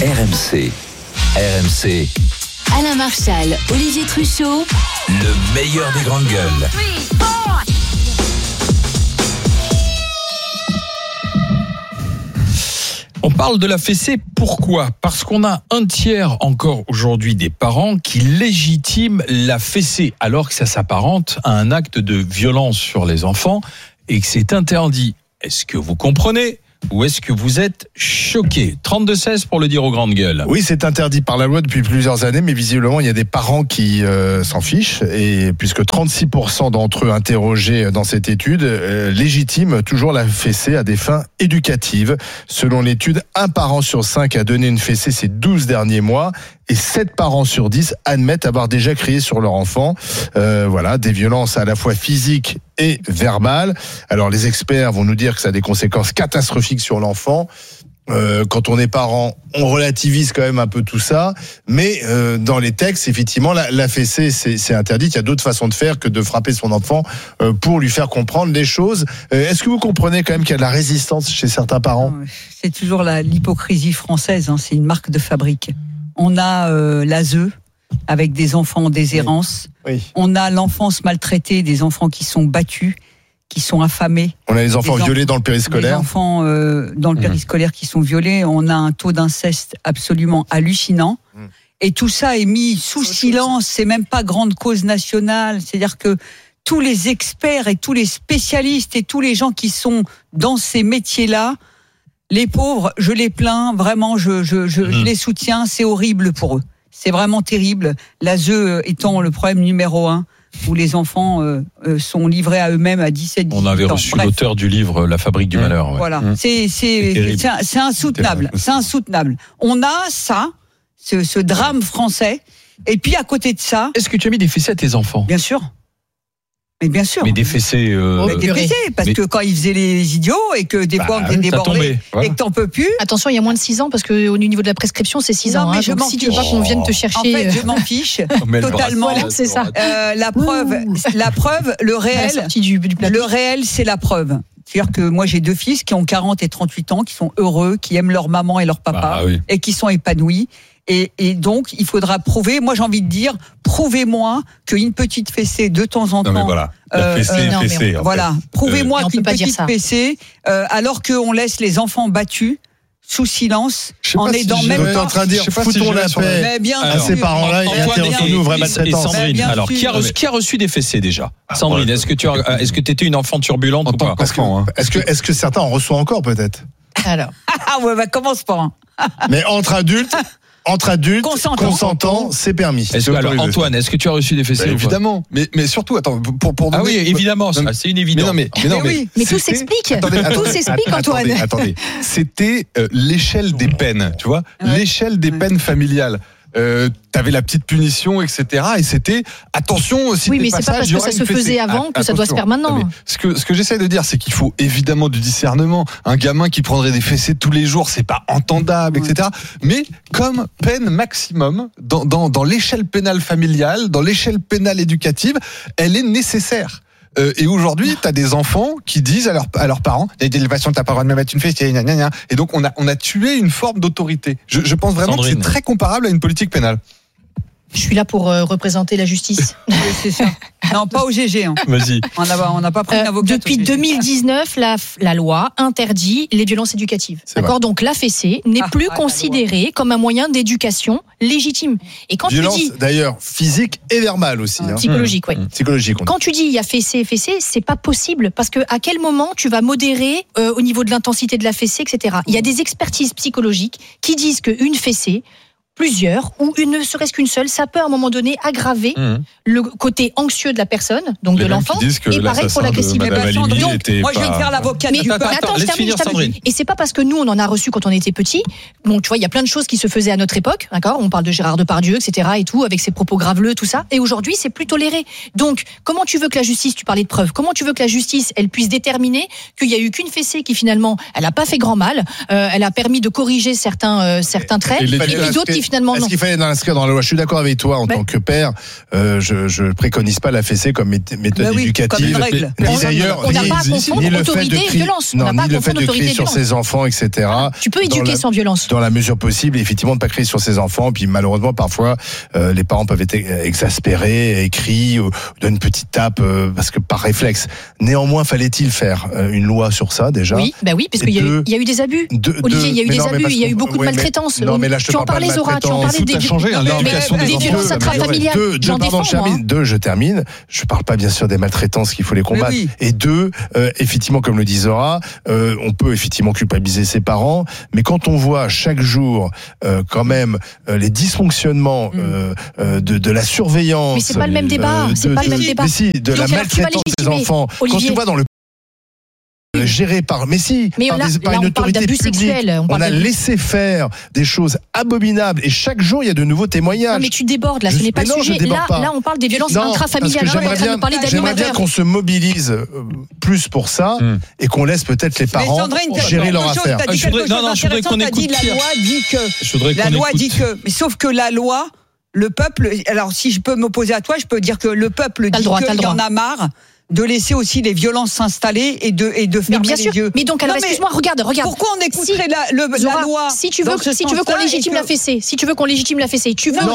RMC. Alain Marchal, Olivier Truchot. Le meilleur des grandes gueules. On parle de la fessée, pourquoi ? Parce qu'on a un tiers encore aujourd'hui des parents qui légitiment la fessée, alors que ça s'apparente à un acte de violence sur les enfants et que c'est interdit. Est-ce que vous comprenez ? Ou est-ce que vous êtes choqués ? 32-16 pour le dire aux grandes gueules. Oui, c'est interdit par la loi depuis plusieurs années, mais visiblement, il y a des parents qui s'en fichent, et puisque 36% d'entre eux interrogés dans cette étude légitiment toujours la fessée à des fins éducatives. Selon l'étude, un parent sur 5 a donné une fessée ces 12 derniers mois, et 7 parents sur 10 admettent avoir déjà crié sur leur enfant. Voilà, des violences à la fois physiques et verbales. Alors les experts vont nous dire que ça a des conséquences catastrophiques sur l'enfant. Quand on est parent, on relativise quand même un peu tout ça, mais dans les textes, effectivement, la fessée, c'est interdit. Il y a d'autres façons de faire que de frapper son enfant pour lui faire comprendre les choses. Est-ce que vous comprenez quand même qu'il y a de la résistance chez certains parents ? C'est toujours l'hypocrisie française, hein, c'est une marque de fabrique. On a l'ASE avec des enfants en déshérence. Oui. On a l'enfance maltraitée, des enfants qui sont battus, qui sont affamés. On a les enfants violés dans le périscolaire. Les enfants dans le périscolaire qui sont violés. On a un taux d'inceste absolument hallucinant. Et tout ça est mis sous silence. C'est même pas grande cause nationale. C'est-à-dire que tous les experts et tous les spécialistes et tous les gens qui sont dans ces métiers-là, les pauvres, je les plains, vraiment, je les soutiens, c'est horrible pour eux. C'est vraiment terrible. L'ASE étant le problème numéro 1, où les enfants sont livrés à eux-mêmes à 17-18 ans. On avait reçu l'auteur du livre La Fabrique du Malheur. Ouais. Voilà, c'est insoutenable. C'est insoutenable. On a ça, ce drame français, et puis à côté de ça... Est-ce que tu as mis des fessées à tes enfants ? Bien sûr. Mais bien sûr. Mais des fessées. Parce que quand ils faisaient les idiots et que des fois on était débordés et que t'en peux plus. Attention, il y a moins de 6 ans parce qu'au niveau de la prescription, c'est 6 ans. Mais donc si tu veux pas qu'on vienne te chercher. En fait, je m'en fiche totalement. C'est ça. La preuve, le réel, c'est la preuve. C'est-à-dire que moi j'ai 2 fils qui ont 40 et 38 ans, qui sont heureux, qui aiment leur maman et leur papa et qui sont épanouis. Et donc, il faudra prouver, moi j'ai envie de dire, prouvez-moi qu'une petite fessée de temps en temps... Non mais voilà, la fessée est fessée. Voilà, prouvez-moi qu'une petite fessée, alors qu'on laisse les enfants battus, sous silence, en aidant même pas... en train de dire, foutons la paix à ces parents-là et intéressons-nous aux vraies maltraitances. Sandrine, alors, qui a reçu des fessées déjà ? Sandrine, est-ce que tu étais une enfant turbulente ou pas ? Est-ce que certains en reçoivent encore peut-être ? Alors. Commence pas. Mais entre adultes, consentants, c'est permis. Alors, Antoine, est-ce que tu as reçu des fessées ? Évidemment, mais surtout, attends, pour donner... Ah oui, évidemment, c'est une évidence. Mais tout s'explique. Tout s'explique, Antoine. Attendez. C'était l'échelle des peines, tu vois, l'échelle des peines familiales. T'avais la petite punition, etc. Et c'était attention. Si oui, mais c'est pas parce que ça se faisait avant que ça doit se faire maintenant. Ce que j'essaie de dire, c'est qu'il faut évidemment du discernement. Un gamin qui prendrait des fessées tous les jours, c'est pas entendable, etc. Mais comme peine maximum dans l'échelle pénale familiale, dans l'échelle pénale éducative, elle est nécessaire. Et aujourd'hui, t'as des enfants qui disent à leurs parents, de toute façon, t'as pas le droit de me mettre une fessée, et donc on a tué une forme d'autorité. Je pense vraiment que c'est très comparable à une politique pénale. Je suis là pour représenter la justice. C'est ça. Non, pas au GG. Hein. Vas-y. On n'a pas pris un avocat. Depuis 2019, la loi interdit les violences éducatives. D'accord. Donc la fessée n'est plus considérée comme un moyen d'éducation légitime. Et quand violence, tu dis d'ailleurs, physique et verbale aussi. Psychologique, oui. Psychologique. Quand tu dis il y a fessée, c'est pas possible parce que à quel moment tu vas modérer au niveau de l'intensité de la fessée, etc. Il y a des expertises psychologiques qui disent qu'une fessée, plusieurs ou ne serait-ce qu'une seule, ça peut à un moment donné aggraver le côté anxieux de la personne, donc de l'enfant, et pareil pour l'agressivité. Moi je viens de faire l'avocat du peuple. Attends, je termine. Et c'est pas parce que nous on en a reçu quand on était petits. Bon, tu vois, il y a plein de choses qui se faisaient à notre époque, d'accord ? On parle de Gérard Depardieu, etc. et tout, avec ses propos graveleux, tout ça. Et aujourd'hui, c'est plus toléré. Donc, comment tu veux que la justice, tu parlais de preuves, comment tu veux que la justice, elle puisse déterminer qu'il y a eu qu'une fessée qui finalement, elle a pas fait grand mal, elle a permis de corriger certains traits, et puis d'autres qui finalement, non. Est-ce qu'il fallait l'inscrire dans la loi? Je suis d'accord avec toi en tant que père. Je préconise pas la fessée comme méthode éducative. Comme une règle. Ni d'ailleurs, On n'a pas à confondre autorité et violence. ni le fait de crier sur ses enfants, etc. Tu peux éduquer sans violence. Dans la mesure possible, effectivement, de pas crier sur ses enfants. Puis malheureusement, parfois, les parents peuvent être exaspérés, crient, ou donnent une petite tape parce que par réflexe. Néanmoins, fallait-il faire une loi sur ça déjà? Oui, parce qu'il y a eu des abus. Olivier, il y a eu des abus, il y a eu beaucoup de maltraitance. Non, mais là, je te parle pas de Zora, tu en parlais Tout a changé, l'éducation des des enfants. violences intrafamiliales. J'en défends, moi. Je termine. Je parle pas bien sûr des maltraitances qu'il faut les combattre. Oui. Et deux, effectivement, comme le dit Zora, on peut effectivement culpabiliser ses parents, mais quand on voit chaque jour quand même les dysfonctionnements de la surveillance. Mais c'est pas le même débat. C'est pas le même débat. Mais si, de la maltraitance des enfants. Quand tu vois dans le géré par mais par là, une on parle autorité d'abus publique. sexuels. On a laissé faire des choses abominables et chaque jour il y a de nouveaux témoignages. Non, mais tu débordes là, ce n'est pas le sujet. Là, on parle des violences intrafamiliales. J'aimerais bien qu'on se mobilise plus pour ça et qu'on laisse peut-être les parents gérer leur affaire. Je voudrais qu'on écoute Pierre. La loi dit que, mais sauf que la loi, le peuple, alors si je peux m'opposer à toi, je peux dire que le peuple dit qu'il y en a marre de laisser aussi les violences s'installer et de fermer les yeux. Mais donc, alors, excuse-moi, regarde. Pourquoi on écouterait la loi? Si tu veux qu'on légitime la fessée, tu veux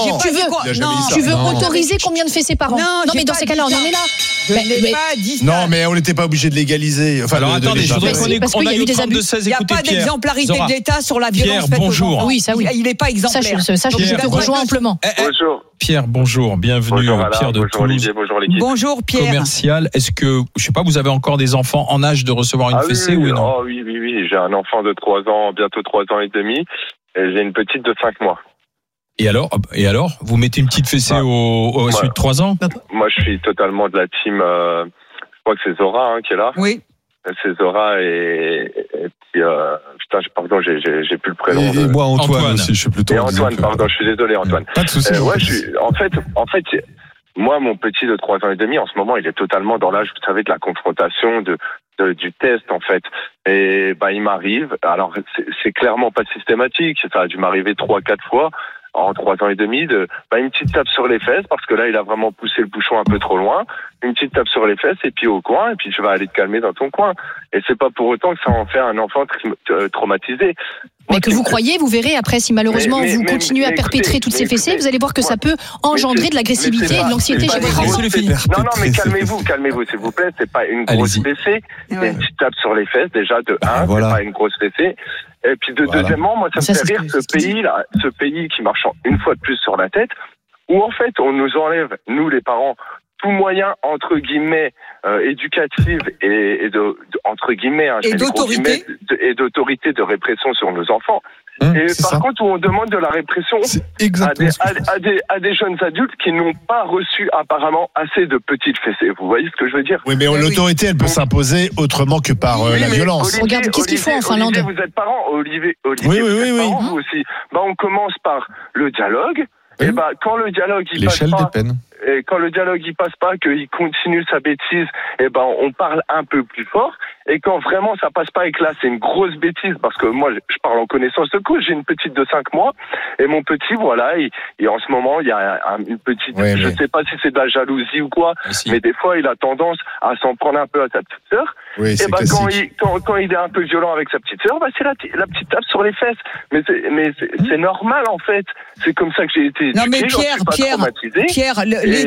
autoriser combien de fessées par an? Non, mais dans ces cas-là, on en est là. Je n'ai pas dit ça. Non, mais on n'était pas obligé de légaliser. Alors attendez, je voudrais qu'on aille au 32-16. Il n'y a pas d'exemplarité de l'État sur la violence faite aux enfants. Oui, ça oui. Il n'est pas exemplaire. Ça, je te rejoins amplement. Bonjour. Pierre, bonjour, bienvenue. Pierre de bonjour Toulouse. Olivier, bonjour l'équipe. Bonjour Pierre. Commercial, est-ce que, je sais pas, vous avez encore des enfants en âge de recevoir une fessée ou non? Oui, j'ai un enfant de 3 ans, bientôt 3 ans et demi, et j'ai une petite de 5 mois. Et alors, vous mettez une petite fessée au suite de 3 ans? Moi, je suis totalement de la team, je crois que c'est Zora qui est là. Oui. C'est Zora et puis, pardon, j'ai plus le prénom. Et moi, Antoine aussi, je suis plutôt. Et Antoine, pardon, je suis désolé, Antoine. Pas de souci. En fait, moi, mon petit de 3 ans et demi, en ce moment, il est totalement dans l'âge, vous savez, de la confrontation, du test, en fait. Et il m'arrive, alors c'est clairement pas systématique, ça a dû m'arriver 3-4 fois en 3 ans et demi, une petite tape sur les fesses, parce que là, il a vraiment poussé le bouchon un peu trop loin, une petite tape sur les fesses, et puis au coin, et puis tu vas aller te calmer dans ton coin. Et c'est pas pour autant que ça en fait un enfant traumatisé. Mais que vous croyez, vous verrez après, si malheureusement vous continuez à perpétrer toutes ces fessées, vous allez voir que ça peut engendrer de l'agressivité et de l'anxiété chez votre enfant. Non, mais calmez-vous, s'il vous plaît, c'est pas une grosse fessée, c'est une petite tape sur les fesses, déjà, de 1, c'est pas une grosse fessée. Et puis deuxièmement, moi ça me fait rire ce pays qui marche une fois de plus sur la tête, où en fait on nous enlève, nous les parents, tout moyen entre guillemets éducatif et entre guillemets et d'autorité de répression sur nos enfants. Et par contre, où on demande de la répression à des jeunes adultes qui n'ont pas reçu apparemment assez de petites fessées. Vous voyez ce que je veux dire? Oui, mais l'autorité, elle peut s'imposer autrement que par la violence. Olivier, regarde, qu'est-ce qu'ils font en Finlande? Olivier, vous êtes parent. Olivier, oui. Parent, vous aussi. On commence par le dialogue. Et quand le dialogue il passe pas, et quand le dialogue il passe pas, qu'il continue sa bêtise, on parle un peu plus fort. Et quand vraiment ça passe pas et que là c'est une grosse bêtise, parce que moi je parle en connaissance de cause, j'ai une petite de 5 mois et mon petit et en ce moment il y a une petite, je sais pas si c'est de la jalousie ou quoi, mais des fois il a tendance à s'en prendre un peu à sa petite sœur. Oui, et quand il est un peu violent avec sa petite sœur, c'est la petite tape sur les fesses. Mais c'est normal en fait. C'est comme ça que j'ai été éduqué. Non mais Pierre,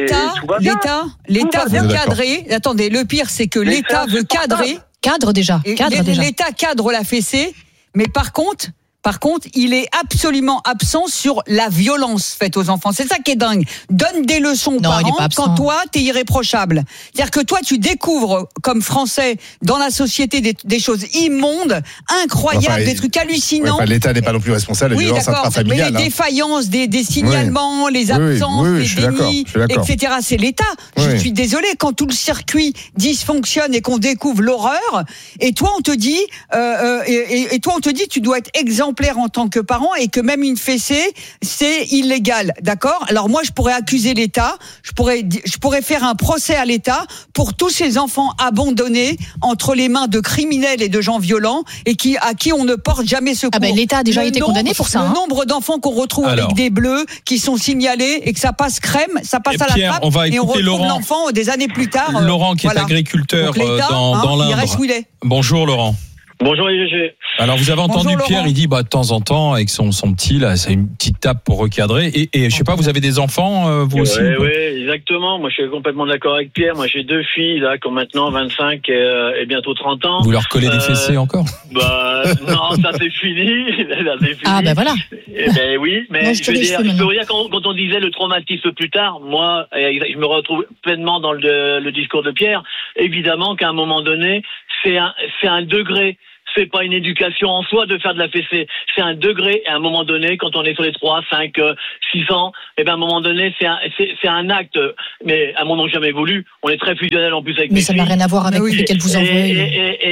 l'État veut cadrer. Attendez, le pire c'est que l'État veut cadrer. Cadre déjà. L'État cadre la fessée, mais par contre, il est absolument absent sur la violence faite aux enfants. C'est ça qui est dingue. Donne des leçons aux parents quand toi, t'es irréprochable. C'est-à-dire que toi, tu découvres, comme Français, dans la société des choses immondes, incroyables, des trucs hallucinants. L'État n'est pas non plus responsable de la violence intrafamiliale. Mais les défaillances, des signalements, les absences, les dénis, etc. C'est l'État. Je suis désolée, quand tout le circuit dysfonctionne et qu'on découvre l'horreur, et toi, on te dit, tu dois être exemplaire exemplaire en tant que parent et que même une fessée, c'est illégal, d'accord ? Alors moi, je pourrais accuser l'État, je pourrais faire un procès à l'État pour tous ces enfants abandonnés entre les mains de criminels et de gens violents et à qui on ne porte jamais secours. Ah ben l'État a déjà été condamné pour ça. Le nombre d'enfants qu'on retrouve avec des bleus qui sont signalés et que ça passe crème, ça passe à la trappe et on retrouve l'enfant des années plus tard. Laurent qui est agriculteur dans l'Indre. Il reste où il est. Bonjour Laurent. Bonjour les GG. Alors vous avez entendu Bonjour, Pierre, Laurent. il dit de temps en temps avec son petit là, c'est une petite tape pour recadrer et je sais pas, vous avez des enfants vous aussi? Oui, exactement. Moi je suis complètement d'accord avec Pierre. Moi j'ai 2 filles là qui ont maintenant 25 et bientôt 30 ans. Vous leur collez des fessées encore? Bah non, ça c'est fini. Ah ben voilà. Ben oui, mais moi, je veux dire quand on disait le traumatisme plus tard, moi je me retrouve pleinement dans le discours de Pierre. Évidemment qu'à un moment donné, c'est un degré. C'est pas une éducation en soi de faire de la fessée. C'est un degré. Et à un moment donné, quand on est sur les 3, 5, 6 ans, et ben à un moment donné, c'est un acte. Mais à mon nom jamais voulu. On est très fusionnel en plus avec mes filles. Mais ça n'a rien à voir avec lesquelles vous envoyez.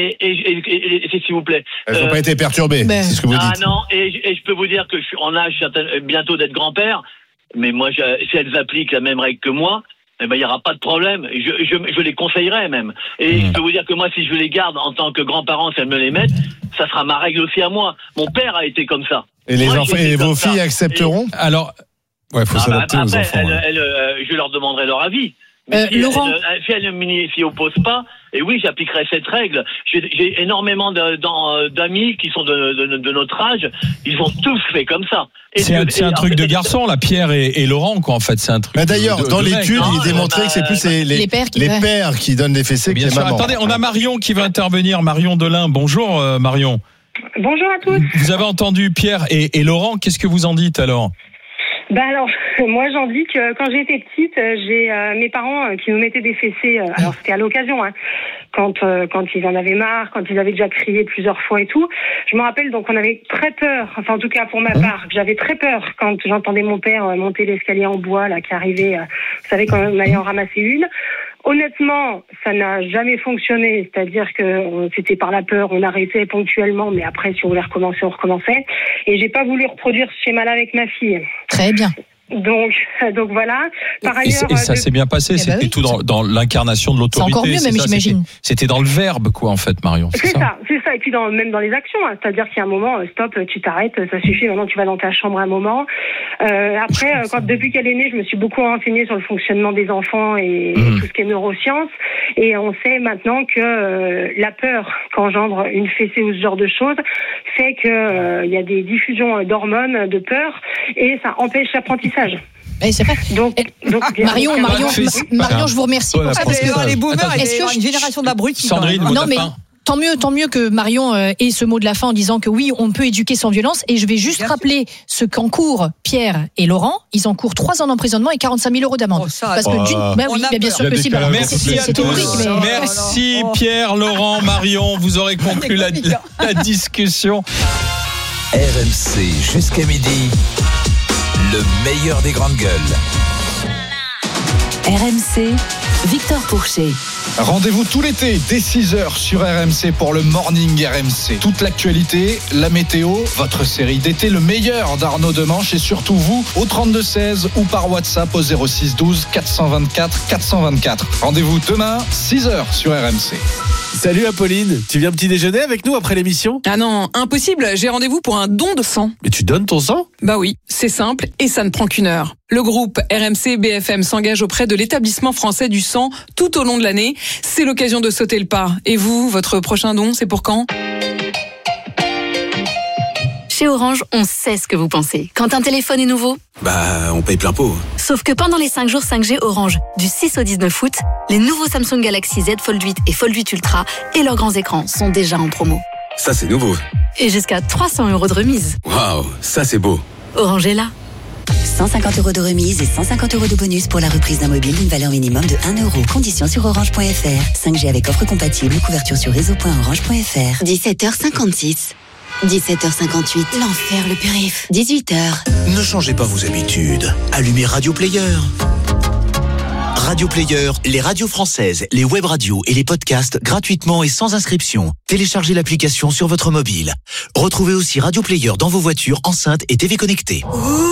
Et s'il vous plaît. Elles n'ont pas été perturbées. C'est ce que vous dites. Ah non. Et je peux vous dire que je suis en âge bientôt d'être grand-père. Mais moi, si elles appliquent la même règle que moi, eh ben, il n'y aura pas de problème. Je les conseillerais même. Et je peux vous dire que moi, si je les garde en tant que grand-parent, si elles me les mettent, ça sera ma règle aussi à moi. Mon père a été comme ça. Et les enfants et vos filles accepteront? Alors, faut s'adapter aux enfants. Je leur demanderai leur avis. Laurent, si elle ne s'y oppose pas, et oui, j'appliquerai cette règle. J'ai énormément d'amis qui sont de notre âge. Ils ont tous fait comme ça. C'est un truc de garçon, là, Pierre et Laurent, quoi, en fait. C'est un truc. D'ailleurs, dans l'étude, il démontrait que c'est plus les pères qui donnent des fessées que les mamans. Attendez, on a Marion qui va intervenir. Marion Delin. Bonjour, Marion. Bonjour à tous. Vous avez entendu Pierre et Laurent. Qu'est-ce que vous en dites alors? Alors, moi j'en dis que quand j'étais petite, j'ai mes parents qui nous mettaient des fessées. Alors c'était à l'occasion, quand ils en avaient marre, quand ils avaient déjà crié plusieurs fois et tout. Je me rappelle donc on avait très peur, enfin en tout cas pour ma part, j'avais très peur quand j'entendais mon père monter l'escalier en bois là qui arrivait. Vous savez quand on allait en ramasser une. Honnêtement, ça n'a jamais fonctionné, c'est-à-dire que c'était par la peur, on arrêtait ponctuellement, mais après, si on voulait recommencer, on recommençait. Et j'ai pas voulu reproduire ce schéma-là avec ma fille. Très bien. Donc voilà. Par ailleurs, et ça s'est bien passé. C'était tout dans l'incarnation de l'autorité. C'est encore mieux, même j'imagine. C'était dans le verbe, quoi, en fait, Marion. C'est ça. Et puis même dans les actions. C'est-à-dire qu'il y a un moment, stop, tu t'arrêtes, ça suffit. Maintenant, tu vas dans ta chambre un moment. Après, depuis qu'elle est née, je me suis beaucoup renseignée sur le fonctionnement des enfants et tout ce qui est neurosciences. Et on sait maintenant que la peur qu'engendre une fessée ou ce genre de choses fait que il y a des diffusions d'hormones de peur et ça empêche l'apprentissage. C'est vrai. Donc Marion, je vous remercie pour ça. Les boomers, est-ce une génération d'abrutis? Sandrine, non, mais tant mieux que Marion ait ce mot de la fin en disant que oui, on peut éduquer sans violence. Et je vais juste rappeler ce qu'encourent Pierre et Laurent. Ils encourent 3 ans d'emprisonnement et 45 000 € d'amende. Parce que oui, bien sûr que si. Merci à tous. Merci Pierre, Laurent, Marion. Vous aurez conclu la discussion. RMC jusqu'à midi. Le meilleur des grandes gueules. RMC, Victor Pourchet. Rendez-vous tout l'été dès 6h sur RMC pour le Morning RMC. Toute l'actualité, la météo, votre série d'été, le meilleur d'Arnaud Demanche et surtout vous au 32-16 ou par WhatsApp au 06 12 424 424. Rendez-vous demain 6h sur RMC. Salut Apolline, tu viens petit déjeuner avec nous après l'émission? Ah non, impossible, j'ai rendez-vous pour un don de sang. Mais tu donnes ton sang? Bah oui, c'est simple et ça ne prend qu'une heure. Le groupe RMC BFM s'engage auprès de l'établissement français du sang tout au long de l'année. C'est l'occasion de sauter le pas. Et vous, votre prochain don, c'est pour quand? Chez Orange, on sait ce que vous pensez. Quand un téléphone est nouveau, on paye plein pot. Sauf que pendant les 5 jours 5G Orange, du 6 au 19 août, les nouveaux Samsung Galaxy Z Fold 8 et Fold 8 Ultra et leurs grands écrans sont déjà en promo. Ça, c'est nouveau. Et jusqu'à 300 € de remise. Waouh, ça c'est beau. Orange est là. 150 € de remise et 150 € de bonus pour la reprise d'un mobile d'une valeur minimum de 1 €. Conditions sur orange.fr. 5G avec offre compatible, couverture sur réseau.orange.fr. 17h56. 17h58, l'enfer le périph'. 18h. Ne changez pas vos habitudes. Allumez Radio Player. Radio Player, les radios françaises, les web radios et les podcasts gratuitement et sans inscription. Téléchargez l'application sur votre mobile. Retrouvez aussi Radio Player dans vos voitures, enceintes et TV connectées.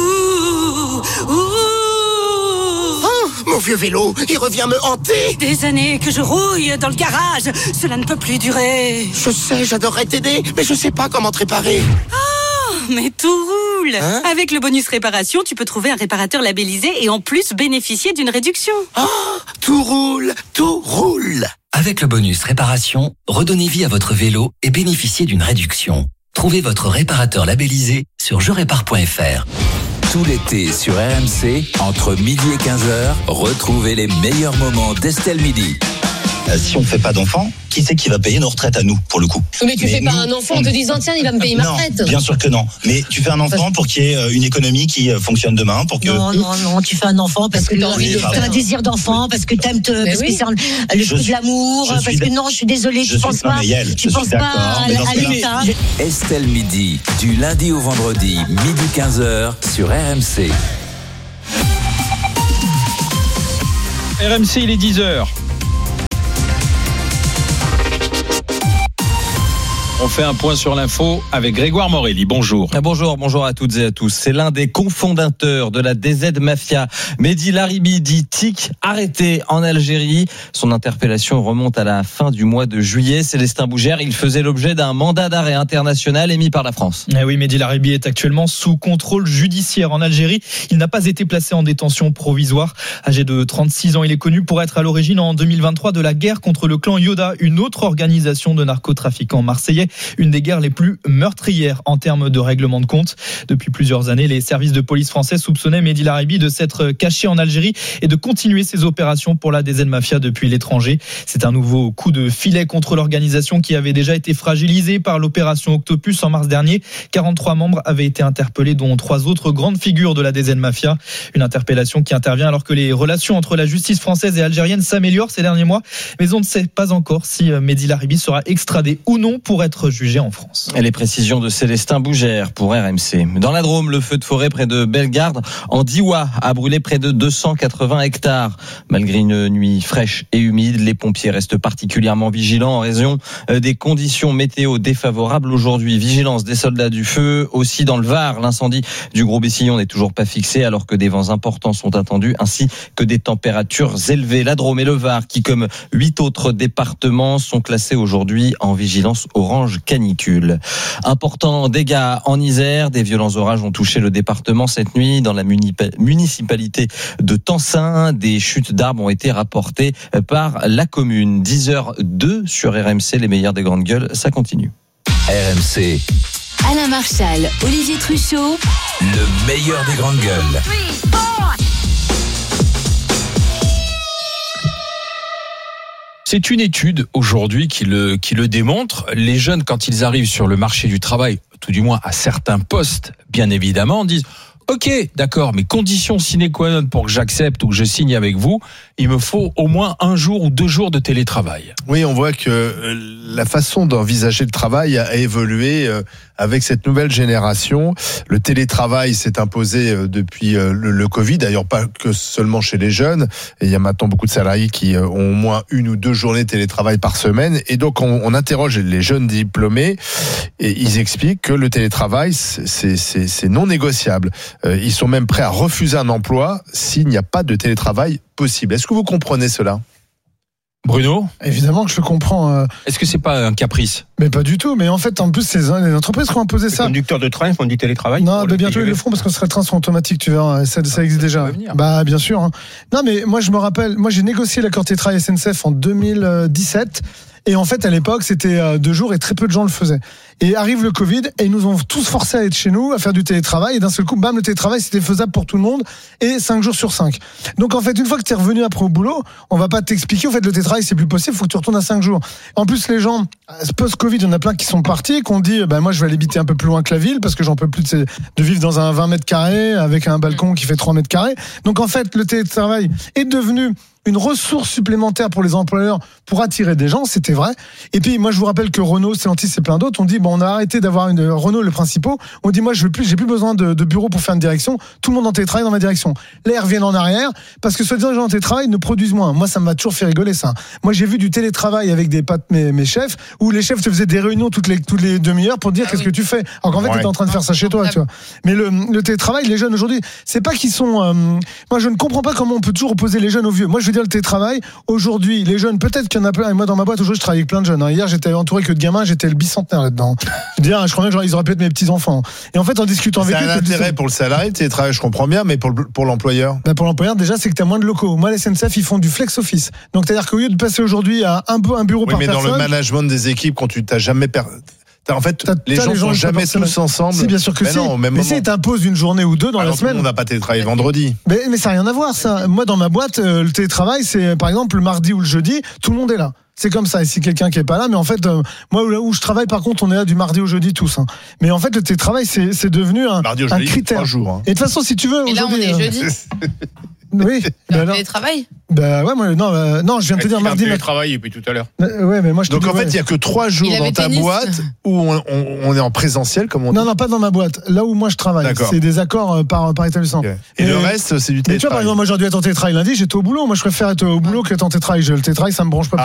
Mon vieux vélo, il revient me hanter. Des années que je rouille dans le garage. Cela ne peut plus durer. Je sais, j'adorerais t'aider, mais je sais pas comment te réparer. Oh, mais tout roule. Avec le bonus réparation, tu peux trouver un réparateur labellisé et en plus bénéficier d'une réduction. Oh, tout roule, tout roule. Avec le bonus réparation, redonnez vie à votre vélo et bénéficiez d'une réduction. Trouvez votre réparateur labellisé sur jerépare.fr. Tout l'été sur RMC, entre midi et 15h, retrouvez les meilleurs moments d'Estelle Midi. Si on ne fait pas d'enfants, qui c'est qui va payer nos retraites à nous, pour le coup? Mais tu fais pas un enfant en te disant, tiens, il va me payer ma retraite. Bien sûr que non. Mais tu fais un enfant pour qu'il y ait une économie qui fonctionne demain, pour que... Non, tu fais un enfant parce que tu as envie de faire un désir d'enfant, parce que t'aimes parce que c'est le truc de l'amour, parce que non, je suis désolée, tu penses pas. Tu penses pas à l'État. Estelle Midi, du lundi au vendredi, midi 15h, sur RMC. RMC, il est 10h. On fait un point sur l'info avec Grégoire Morelli. Bonjour. Bonjour à toutes et à tous. C'est l'un des cofondateurs de la DZ Mafia, Mehdi Laribi, dit TIC, arrêté en Algérie. Son interpellation remonte à la fin du mois de juillet. Célestin Bougère, il faisait l'objet d'un mandat d'arrêt international émis par la France. Eh oui, Mehdi Laribi est actuellement sous contrôle judiciaire en Algérie. Il n'a pas été placé en détention provisoire. Âgé de 36 ans, il est connu pour être à l'origine en 2023 de la guerre contre le clan Yoda, une autre organisation de narcotrafiquants marseillais. Une des guerres les plus meurtrières en termes de règlement de compte. Depuis plusieurs années, les services de police français soupçonnaient Mehdi Laribi de s'être caché en Algérie et de continuer ses opérations pour la DZ Mafia depuis l'étranger. C'est un nouveau coup de filet contre l'organisation qui avait déjà été fragilisée par l'opération Octopus en mars dernier. 43 membres avaient été interpellés, dont 3 autres grandes figures de la DZ Mafia. Une interpellation qui intervient alors que les relations entre la justice française et algérienne s'améliorent ces derniers mois. Mais on ne sait pas encore si Mehdi Laribi sera extradé ou non pour être jugé en France. Et les précisions de Célestin Bougère pour RMC. Dans la Drôme, le feu de forêt près de Bellegarde, en Diois, a brûlé près de 280 hectares. Malgré une nuit fraîche et humide, les pompiers restent particulièrement vigilants en raison des conditions météo défavorables aujourd'hui. Vigilance des soldats du feu aussi dans le Var. L'incendie du Gros Bessillon n'est toujours pas fixé alors que des vents importants sont attendus ainsi que des températures élevées. La Drôme et le Var qui, comme 8 autres départements, sont classés aujourd'hui en vigilance orange canicule. Important dégâts en Isère. Des violents orages ont touché le département cette nuit. Dans la municipalité de Tencin, des chutes d'arbres ont été rapportées par la commune. 10h02 sur RMC, les meilleurs des grandes gueules. Ça continue. RMC. Alain Marchal, Olivier Truchot. Le meilleur des grandes gueules. C'est une étude aujourd'hui qui le démontre. Les jeunes, quand ils arrivent sur le marché du travail, tout du moins à certains postes, bien évidemment, disent « Ok, d'accord, mais condition sine qua non pour que j'accepte ou que je signe avec vous, il me faut au moins 1 jour ou 2 jours de télétravail. » Oui, on voit que la façon d'envisager le travail a évolué avec cette nouvelle génération. Le télétravail s'est imposé depuis le Covid, d'ailleurs pas que seulement chez les jeunes. Et il y a maintenant beaucoup de salariés qui ont au moins 1 ou 2 journées de télétravail par semaine. Et donc on interroge les jeunes diplômés et ils expliquent que le télétravail c'est non négociable. Ils sont même prêts à refuser un emploi s'il n'y a pas de télétravail possible. Est-ce que vous comprenez cela ? Bruno ? Évidemment que je comprends. Est-ce que c'est pas un caprice ? Mais pas du tout. Mais en fait, en plus, c'est les entreprises qui ont imposé ça. Les conducteurs de train font du télétravail. Non, mais bientôt ils le feront parce que les trains sont automatiques, tu verras. Ça existe déjà. Bah, bien sûr. Hein. Non, mais moi, je me rappelle, j'ai négocié l'accord télétravail SNCF en 2017. Et en fait, à l'époque, c'était 2 jours et très peu de gens le faisaient. Et arrive le Covid et ils nous ont tous forcés à être chez nous, à faire du télétravail. Et d'un seul coup, bam, le télétravail, c'était faisable pour tout le monde. Et 5 jours sur 5. Donc en fait, une fois que tu es revenu après au boulot, on va pas t'expliquer, en fait, le télétravail, c'est plus possible, il faut que tu retournes à 5 jours. En plus, les gens, post-Covid, il y en a plein qui sont partis, qui ont dit, moi, je vais aller habiter un peu plus loin que la ville parce que j'en peux plus de vivre dans un 20 mètres carrés avec un balcon qui fait 3 mètres carrés. Donc en fait, le télétravail est devenu une ressource supplémentaire pour les employeurs pour attirer des gens, c'était vrai. Et puis moi je vous rappelle que Renault, Stellantis et plein d'autres ont dit on a arrêté d'avoir une Renault les principaux. On dit moi j'ai plus besoin de bureau pour faire une direction. Tout le monde en télétravail dans ma direction. Là ils reviennent en arrière parce que soi-disant les gens en télétravail ne produisent moins. Moi ça m'a toujours fait rigoler ça. Moi j'ai vu du télétravail avec des potes mes chefs où les chefs te faisaient des réunions toutes les demi-heures pour dire qu'est-ce que tu fais. Alors qu'en fait tu étais en train de faire ça chez toi, tu vois. Mais le télétravail, les jeunes aujourd'hui, c'est pas qu'ils sont. Moi je ne comprends pas comment on peut toujours opposer les jeunes aux vieux. Moi je veux dire le télétravail. Aujourd'hui les jeunes, peut-être qu'il y en a plein. Et moi dans ma boîte aujourd'hui je travaille avec plein de jeunes. Hier j'étais entouré que de gamins, j'étais le bicentenaire là-dedans. Je crois bien qu'ils auraient pu être mes petits enfants. Et en fait en discutant avec eux, c'est un intérêt pour le salarié, le télétravail, je comprends bien, mais pour l'employeur. Pour l'employeur déjà c'est que tu as moins de locaux. Moi les SNCF ils font du flex office. Donc c'est-à-dire qu'au lieu de passer aujourd'hui à un bureau par personne. Mais dans le management des équipes, quand tu t'as jamais en fait, les gens sont jamais tous ensemble. Si, bien sûr que si. Mais si t'imposes une journée ou deux dans la semaine. On n'a pas télétravaillé vendredi. Mais ça n'a rien à voir, ça. Moi, dans ma boîte, le télétravail, c'est par exemple le mardi ou le jeudi, tout le monde est là. C'est comme ça. Et si quelqu'un qui est pas là, mais en fait, moi où je travaille, par contre, on est là du mardi au jeudi tous. Mais en fait, le télétravail, c'est devenu un critère. 3 jours. Et de toute façon, si tu veux. Et là, on est jeudi. Oui. Télétravail. Ouais, moi, non, je viens de te dire mardi. Télétravail depuis tout à l'heure. Ouais, mais moi, donc en fait, il y a que 3 jours dans ta boîte où on est en présentiel, comme on dit. Non, pas dans ma boîte. Là où moi je travaille. D'accord. C'est des accords par établissement. Okay. Et le reste, c'est du télétravail. Mais tu vois, par exemple, moi, j'ai dû être en télétravail lundi, j'étais au boulot. Moi, je préfère être au boulot qu'être en télétravail. Le télétravail, ça me branche pas.